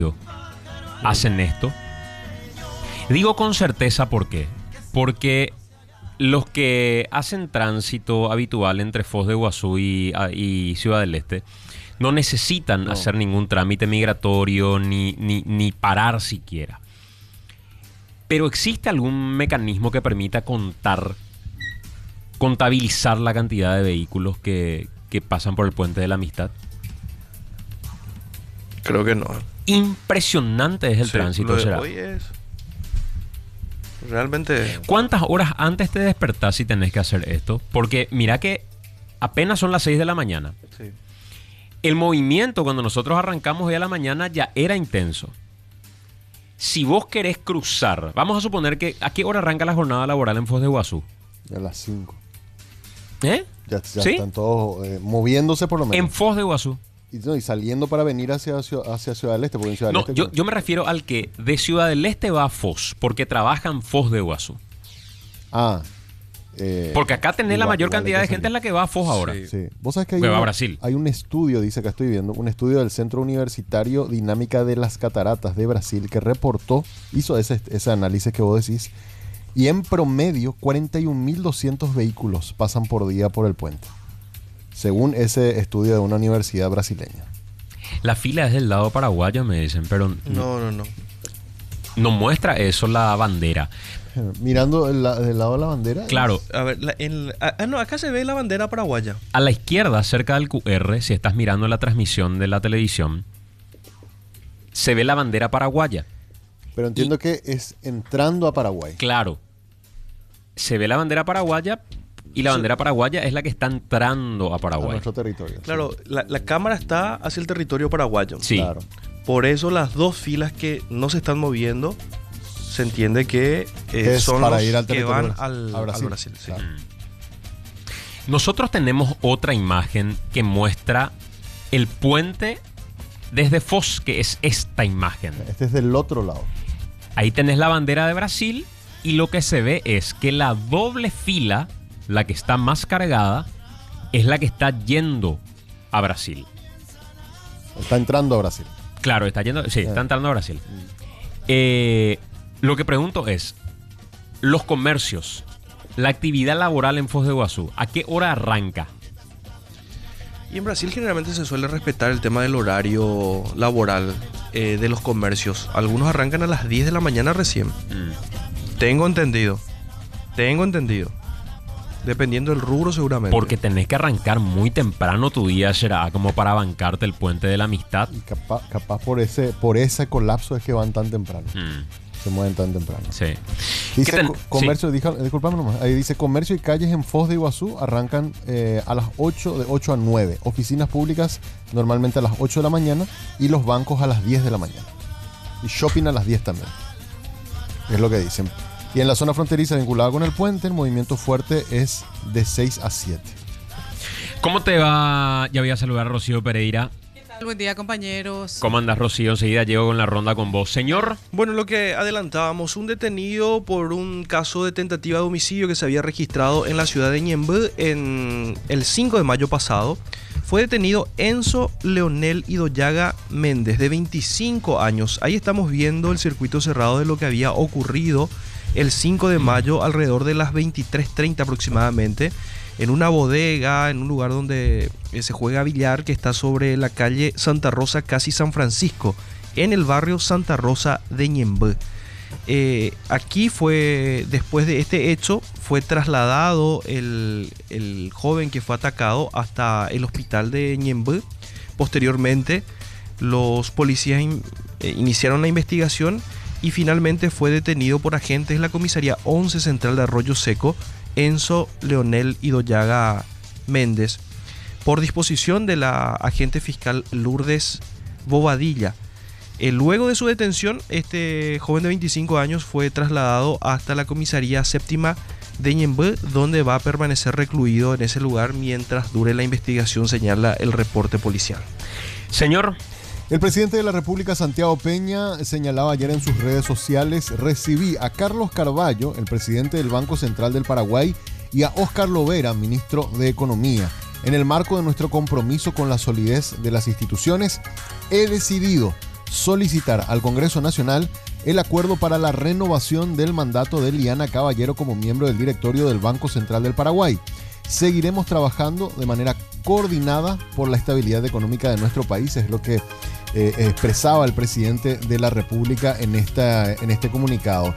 hacen esto. Digo con certeza, ¿por qué? Porque los que hacen tránsito habitual entre Foz de Iguazú y Ciudad del Este no necesitan hacer ningún trámite migratorio ni parar siquiera. Pero ¿existe algún mecanismo que permita contabilizar la cantidad de vehículos que pasan por el Puente de la Amistad? Creo que no. Impresionante es el tránsito, lo de será. hoy es realmente... ¿Cuántas horas antes te despertás si tenés que hacer esto? Porque mira que apenas son las 6 de la mañana. Sí. El movimiento cuando nosotros arrancamos hoy a la mañana ya era intenso. Si vos querés cruzar, vamos a suponer que... ¿A qué hora arranca la jornada laboral en Foz de Iguazú? A las 5. ¿Eh? Ya ¿Sí? están todos moviéndose por lo menos. En Foz de Iguazú. Y saliendo para venir hacia Ciudad del Este. Porque en Ciudad del No, Este, yo me refiero al que de Ciudad del Este va a Foz, porque trabaja en Foz de Iguazú. Porque acá tenés la mayor cantidad de gente en la que va a Foz ahora. Sí. Vos sabés que va a Brasil. Hay un estudio, dice que estoy viendo, un estudio del Centro Universitario Dinámica de las Cataratas de Brasil que hizo ese análisis que vos decís, y en promedio 41.200 vehículos pasan por día por el puente, según ese estudio de una universidad brasileña. La fila es del lado paraguayo, me dicen, pero No. no muestra eso la bandera. Mirando del lado de la bandera. Claro. A ver, acá se ve la bandera paraguaya. A la izquierda, cerca del QR, si estás mirando la transmisión de la televisión, se ve la bandera paraguaya. Pero entiendo que es entrando a Paraguay. Claro. Se ve la bandera paraguaya y la bandera paraguaya es la que está entrando a Paraguay. A nuestro territorio. Claro, la cámara está hacia el territorio paraguayo. Sí. Claro. Por eso las dos filas que no se están moviendo, se entiende que son para los ir al que van territorio al Brasil. Brasil. Sí. Claro. Nosotros tenemos otra imagen que muestra el puente desde Foz, que es esta imagen. Este es del otro lado. Ahí tenés la bandera de Brasil y lo que se ve es que la doble fila, la que está más cargada, es la que está yendo a Brasil. Está entrando a Brasil. Claro, está entrando a Brasil. Lo que pregunto es, los comercios, la actividad laboral en Foz de Iguazú, ¿a qué hora arranca? Y en Brasil generalmente se suele respetar el tema del horario laboral de los comercios. Algunos arrancan a las 10 de la mañana recién. Tengo entendido. Dependiendo del rubro seguramente. Porque tenés que arrancar muy temprano tu día, será como para bancarte el puente de la amistad. Y capaz por ese colapso es que van tan temprano. Se mueven tan temprano. Sí. Dice comercio, disculpame nomás, ahí dice comercio y calles en Foz de Iguazú arrancan a las 8, de 8 a 9. Oficinas públicas normalmente a las 8 de la mañana y los bancos a las 10 de la mañana. Y shopping a las 10 también. Es lo que dicen. Y en la zona fronteriza vinculada con el puente, el movimiento fuerte es de 6 a 7. ¿Cómo te va? Ya voy a saludar a Rocío Pereira. Buen día, compañeros. ¿Cómo andas, Rocío? Enseguida llego con la ronda con vos. Señor. Bueno, lo que adelantábamos, un detenido por un caso de tentativa de homicidio que se había registrado en la ciudad de Ñemby en el 5 de mayo pasado. Fue detenido Enzo Leonel Idoyaga Méndez, de 25 años. Ahí estamos viendo el circuito cerrado de lo que había ocurrido el 5 de mayo alrededor de las 23:30 aproximadamente, en una bodega, en un lugar donde se juega billar, que está sobre la calle Santa Rosa, casi San Francisco, en el barrio Santa Rosa de Ñemby. Aquí fue, después de este hecho, fue trasladado el joven que fue atacado hasta el hospital de Ñemby. Posteriormente, los policías iniciaron la investigación y finalmente fue detenido por agentes de la comisaría 11 central de Arroyo Seco, Enzo Leonel Idoyaga Méndez, por disposición de la agente fiscal Lourdes Bobadilla. Luego de su detención, este joven de 25 años fue trasladado hasta la comisaría séptima de Ñemby, donde va a permanecer recluido en ese lugar mientras dure la investigación, señala el reporte policial. Señor. El presidente de la República, Santiago Peña, señalaba ayer en sus redes sociales: recibí a Carlos Carvalho, el presidente del Banco Central del Paraguay, y a Óscar Lovera, ministro de Economía. En el marco de nuestro compromiso con la solidez de las instituciones, he decidido solicitar al Congreso Nacional el acuerdo para la renovación del mandato de Liana Caballero como miembro del directorio del Banco Central del Paraguay. Seguiremos trabajando de manera coordinada por la estabilidad económica de nuestro país, es lo que expresaba el presidente de la República en este comunicado.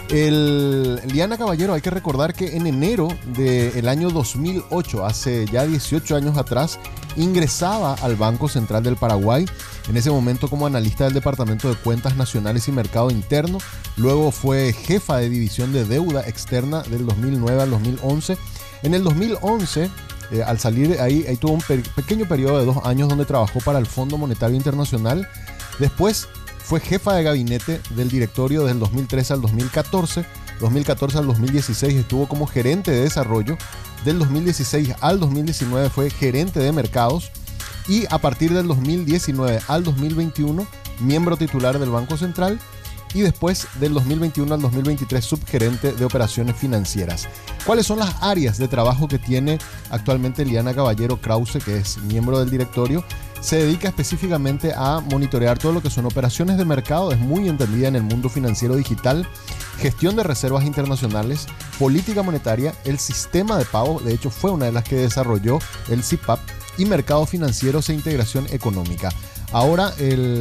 Liana Caballero, hay que recordar que en enero del año 2008, hace ya 18 años atrás, ingresaba al Banco Central del Paraguay, en ese momento como analista del Departamento de Cuentas Nacionales y Mercado Interno. Luego fue jefa de división de deuda externa del 2009 al 2011. En el 2011, al salir de ahí tuvo un pequeño periodo de 2 años donde trabajó para el Fondo Monetario Internacional. Después fue jefa de gabinete del directorio desde el 2013 al 2014. 2014 al 2016 estuvo como gerente de desarrollo. Del 2016 al 2019 fue gerente de mercados. Y a partir del 2019 al 2021, miembro titular del Banco Central. Y después del 2021 al 2023, subgerente de operaciones financieras. ¿Cuáles son las áreas de trabajo que tiene actualmente Liana Caballero Krause, que es miembro del directorio? Se dedica específicamente a monitorear todo lo que son operaciones de mercado, es muy entendida en el mundo financiero digital, gestión de reservas internacionales, política monetaria, el sistema de pago, de hecho fue una de las que desarrolló el CIPAP, y mercados financieros e integración económica. Ahora,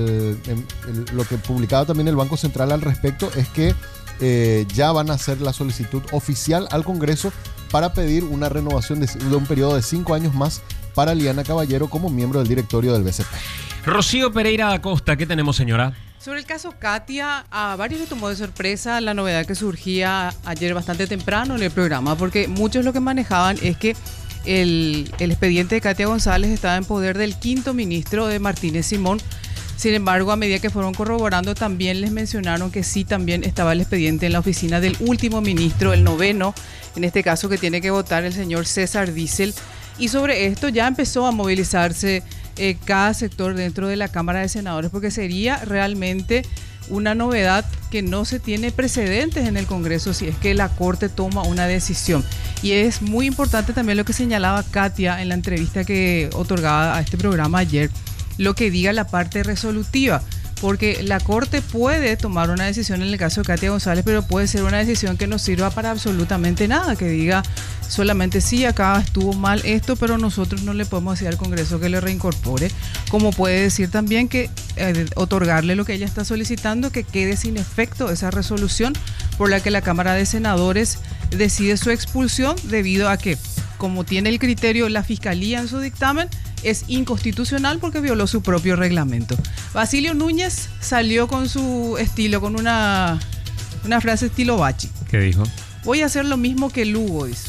lo que publicaba también el Banco Central al respecto es que ya van a hacer la solicitud oficial al Congreso para pedir una renovación de un periodo de 5 años más para Liana Caballero como miembro del directorio del BCP. Rocío Pereira Acosta, ¿qué tenemos, señora? Sobre el caso Katia, a varios les tomó de sorpresa la novedad que surgía ayer bastante temprano en el programa, porque muchos lo que manejaban es que el expediente de Katia González estaba en poder del 5º ministro de Martínez Simón. Sin embargo, a medida que fueron corroborando, también les mencionaron que sí, también estaba el expediente en la oficina del último ministro, el 9º, en este caso que tiene que votar el señor César Diesel. Y sobre esto ya empezó a movilizarse cada sector dentro de la Cámara de Senadores, porque sería realmente una novedad que no se tiene precedentes en el Congreso si es que la Corte toma una decisión. Y es muy importante también lo que señalaba Katia en la entrevista que otorgaba a este programa ayer, lo que diga la parte resolutiva, porque la Corte puede tomar una decisión en el caso de Katia González, pero puede ser una decisión que no sirva para absolutamente nada, que diga solamente sí, acá estuvo mal esto, pero nosotros no le podemos decir al Congreso que le reincorpore, como puede decir también que otorgarle lo que ella está solicitando, que quede sin efecto esa resolución por la que la Cámara de Senadores decide su expulsión, debido a que, como tiene el criterio la Fiscalía en su dictamen, es inconstitucional porque violó su propio reglamento. Basilio Núñez salió con su estilo, con una frase estilo Bachi. ¿Qué dijo? Voy a hacer lo mismo que Lugo, dice.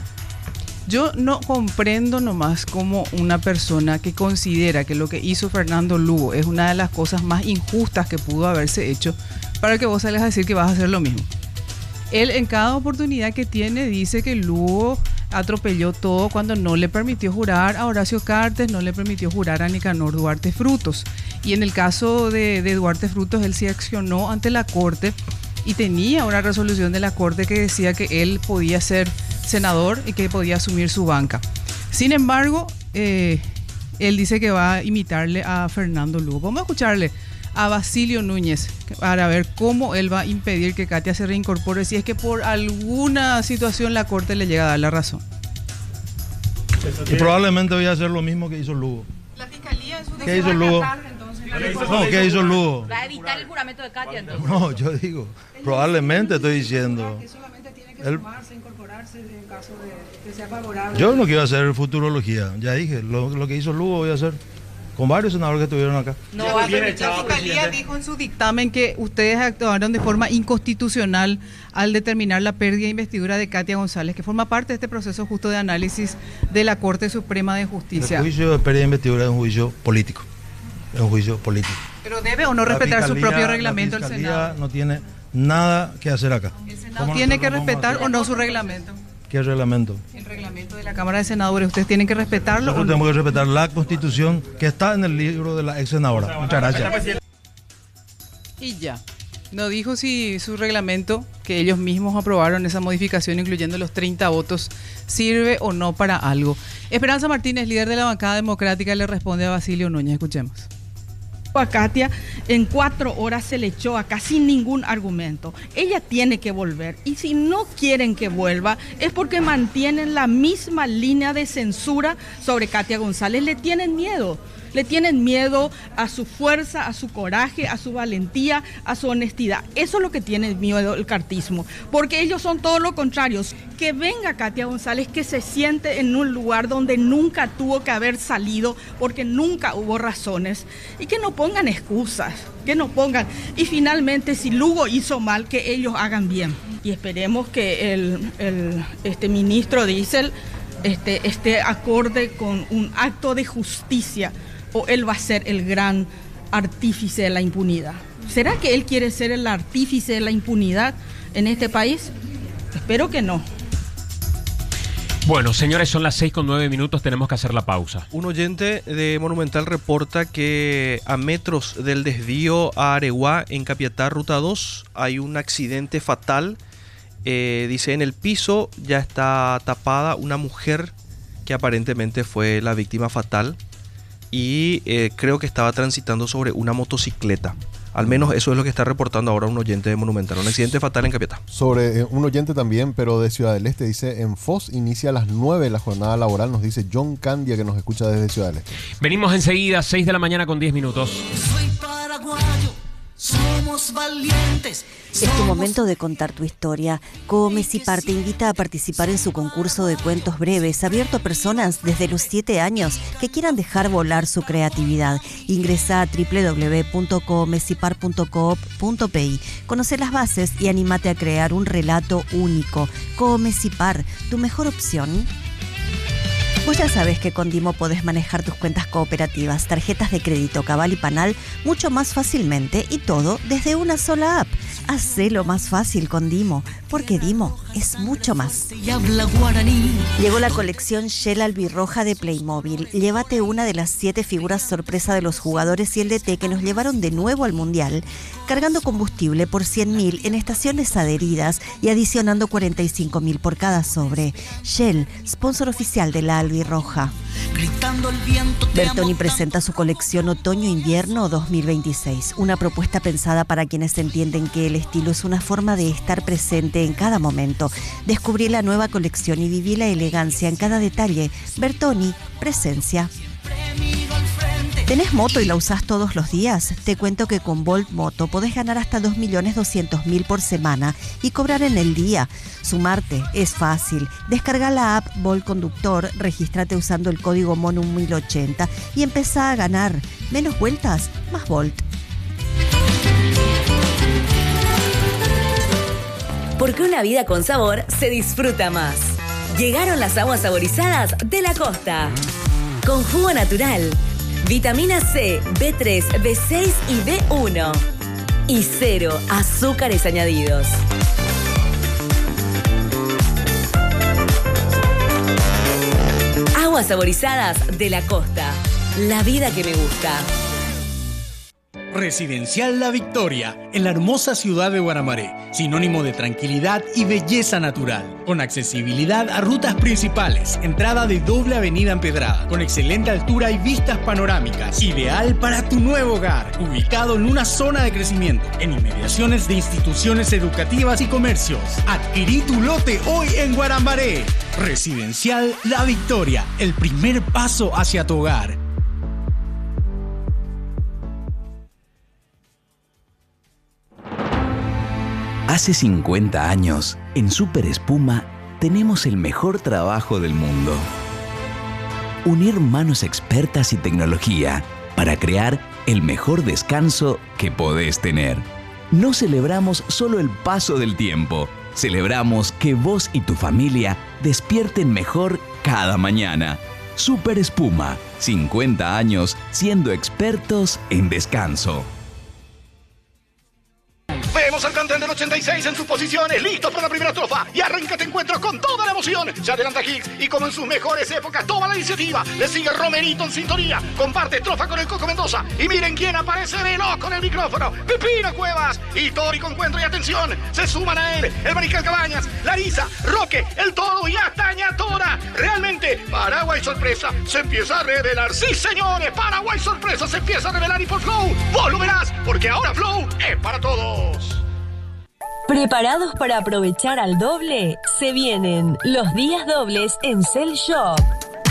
Yo no comprendo nomás cómo una persona que considera que lo que hizo Fernando Lugo es una de las cosas más injustas que pudo haberse hecho, para que vos salgas a decir que vas a hacer lo mismo. Él en cada oportunidad que tiene dice que Lugo atropelló todo cuando no le permitió jurar a Horacio Cartes, no le permitió jurar a Nicanor Duarte Frutos. Y en el caso de Duarte Frutos, él se accionó ante la Corte y tenía una resolución de la Corte que decía que él podía ser senador y que podía asumir su banca. Sin embargo, él dice que va a imitarle a Fernando Lugo. Vamos a escucharle a Basilio Núñez para ver cómo él va a impedir que Katia se reincorpore si es que por alguna situación la Corte le llega a dar la razón. Y probablemente voy a hacer lo mismo que hizo Lugo. La Fiscalía en su ¿Qué hizo Lugo? No, ¿qué hizo Lugo? Va a evitar el juramento de Katia entonces. No, yo digo, probablemente estoy diciendo. Que solamente tiene que sumarse, incorporarse en caso de que sea favorable. Yo no quiero hacer futurología, ya dije, lo que hizo Lugo voy a hacer. Con varios senadores que estuvieron acá. No, la Fiscalía dijo en su dictamen que ustedes actuaron de forma inconstitucional al determinar la pérdida de investidura de Katia González, que forma parte de este proceso justo de análisis de la Corte Suprema de Justicia. El juicio de pérdida de investidura es un juicio político. Es un juicio político. Pero debe o no respetar su propio reglamento el Senado. La Fiscalía no tiene nada que hacer acá. El Senado tiene que respetar o no su reglamento. ¿Qué reglamento? El reglamento de la Cámara de Senadores, ¿ustedes tienen que respetarlo? Nosotros tenemos que respetar la Constitución que está en el libro de la ex senadora. Muchas gracias. Y ya. No dijo si su reglamento, que ellos mismos aprobaron esa modificación, incluyendo los 30 votos, sirve o no para algo. Esperanza Martínez, líder de la bancada democrática, le responde a Basilio Núñez. Escuchemos. A Katia en 4 horas se le echó acá sin ningún argumento. Ella tiene que volver, y si no quieren que vuelva es porque mantienen la misma línea de censura sobre Katia González. Le tienen miedo a su fuerza, a su coraje, a su valentía, a su honestidad. Eso es lo que tiene miedo el cartismo, porque ellos son todo lo contrario. Que venga Katia González, que se siente en un lugar donde nunca tuvo que haber salido, porque nunca hubo razones, y que no pongan excusas, y finalmente si Lugo hizo mal, que ellos hagan bien. Y esperemos que el ministro Diesel esté acorde con un acto de justicia, o él va a ser el gran artífice de la impunidad. ¿Será que él quiere ser el artífice de la impunidad en este país? Espero que no. Bueno, señores, son las 6:09, tenemos que hacer la pausa. Un oyente de Monumental reporta que a metros del desvío a Areguá, en Capiatá, Ruta 2, hay un accidente fatal. Dice, en el piso ya está tapada una mujer que aparentemente fue la víctima fatal, y creo que estaba transitando sobre una motocicleta. Al menos eso es lo que está reportando ahora un oyente de Monumental. Un accidente fatal en Capiatá. Sobre un oyente también, pero de Ciudad del Este, dice, en Foz inicia a las 9 la jornada laboral, nos dice John Candia, que nos escucha desde Ciudad del Este. Venimos enseguida, 6 de la mañana con 10 minutos. Soy paraguayo, somos valientes. Es tu momento de contar tu historia. Comecipar te invita a participar en su concurso de cuentos breves, abierto a personas desde los 7 años que quieran dejar volar su creatividad. Ingresa a www.comecipar.coop.pi. Conoce las bases y anímate a crear un relato único. Comecipar, tu mejor opción. Vos ya sabes que con Dimo podés manejar tus cuentas cooperativas, tarjetas de crédito, Cabal y Panal mucho más fácilmente, y todo desde una sola app. Hacelo más fácil con Dimo, porque Dimo es mucho más. Llegó la colección Shell Albirroja de Playmobil. Llévate una de las 7 figuras sorpresa de los jugadores y el DT que nos llevaron de nuevo al Mundial, cargando combustible por 100.000 en estaciones adheridas y adicionando 45.000 por cada sobre. Shell, sponsor oficial de la Albirroja. Bertoni presenta su colección Otoño-Invierno 2026, una propuesta pensada para quienes entienden que el estilo es una forma de estar presente en cada momento. Descubrí la nueva colección y viví la elegancia en cada detalle. Bertoni, presencia. ¿Tenés moto y la usás todos los días? Te cuento que con Volt Moto podés ganar hasta 2.200.000 por semana y cobrar en el día. Sumarte es fácil. Descarga la app Volt Conductor, regístrate usando el código MONUM1080 y empezá a ganar. Menos vueltas, más Volt. Porque una vida con sabor se disfruta más. Llegaron las aguas saborizadas de la costa. Con jugo natural, vitamina C, B3, B6 y B1. Y 0 azúcares añadidos. Aguas saborizadas de la costa. La vida que me gusta. Residencial La Victoria, en la hermosa ciudad de Guaramaré, sinónimo de tranquilidad y belleza natural, con accesibilidad a rutas principales, entrada de doble avenida empedrada, con excelente altura y vistas panorámicas, ideal para tu nuevo hogar, ubicado en una zona de crecimiento, en inmediaciones de instituciones educativas y comercios. Adquirí tu lote hoy en Guaramaré. Residencial La Victoria, el primer paso hacia tu hogar. Hace 50 años, en Super Espuma, tenemos el mejor trabajo del mundo. Unir manos expertas y tecnología para crear el mejor descanso que podés tener. No celebramos solo el paso del tiempo, celebramos que vos y tu familia despierten mejor cada mañana. Super Espuma, 50 años siendo expertos en descanso. Vemos al cantante del 86 en sus posiciones, listos para la primera estrofa. Y arranca este encuentro con toda la emoción. Se adelanta Higgs y como en sus mejores épocas toma la iniciativa. Le sigue Romerito en sintonía. Comparte estrofa con el Coco Mendoza. Y miren quién aparece veloz con el micrófono. Pepino Cuevas. Histórico encuentro y atención. Se suman a él el Mariscal Cabañas, Larisa, Roque, el Toro y hasta Añatora. Realmente, Paraguay Sorpresa se empieza a revelar. Sí, señores, Paraguay Sorpresa se empieza a revelar y por Flow, vos lo verás, porque ahora Flow es para todos. ¿Preparados para aprovechar al doble? Se vienen los días dobles en Cell Shop.